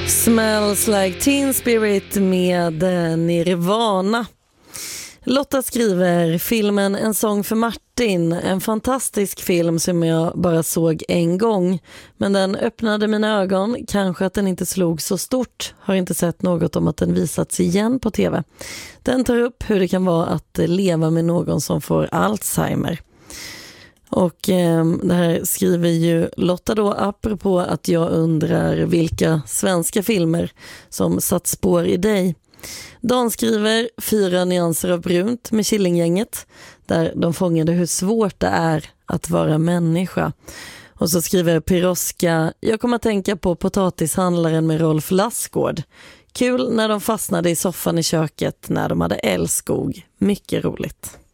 Smells like Teen Spirit med Nirvana. Lotta skriver filmen En sång för Martin, en fantastisk film som jag bara såg en gång, men den öppnade mina ögon, kanske att den inte slog så stort, har inte sett något om att den visats igen på tv. Den tar upp hur det kan vara att leva med någon som får Alzheimer. Och det här skriver ju Lotta då apropå att jag undrar vilka svenska filmer som satt spår i dig. Dan skriver 4 nyanser av brunt med Killinggänget, där de fångade hur svårt det är att vara människa. Och så skriver Piroska, jag kommer att tänka på Potatishandlaren med Rolf Lassgård. Kul när de fastnade i soffan i köket när de hade älskog. Mycket roligt.